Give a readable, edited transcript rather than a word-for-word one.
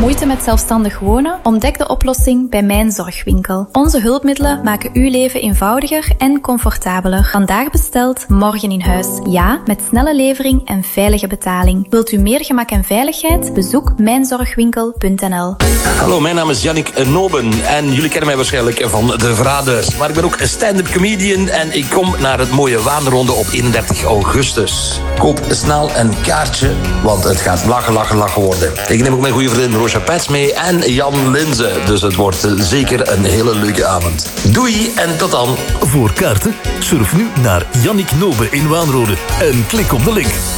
Moeite met zelfstandig wonen? Ontdek de oplossing bij Mijn Zorgwinkel. Onze hulpmiddelen maken uw leven eenvoudiger en comfortabeler. Vandaag besteld, morgen in huis. Ja, met snelle levering en veilige betaling. Wilt u meer gemak en veiligheid? Bezoek mijnzorgwinkel.nl. Hallo, mijn naam is Yannick Noben en jullie kennen mij waarschijnlijk van De Verraders. Maar ik ben ook een stand-up comedian en ik kom naar het mooie Waanronde op 31 augustus. Koop snel een kaartje, want het gaat lachen worden. Ik neem ook mijn goede vriendin Roosja Pets mee en Jan Linze. Dus het wordt zeker een hele leuke avond. Doei en tot dan. Voor kaarten, surf nu naar Yannick Noben in Waanrode en klik op de link.